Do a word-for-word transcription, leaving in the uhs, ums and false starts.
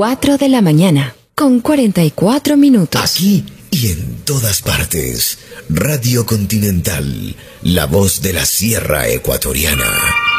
cuatro de la mañana, con cuarenta y cuatro minutos. Aquí y en todas partes. Radio Continental, la voz de la Sierra Ecuatoriana.